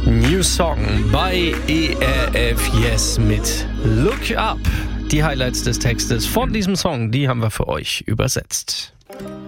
New Song bei ERF Yes mit Look Up. Die Highlights des Textes von diesem Song, die haben wir für euch übersetzt.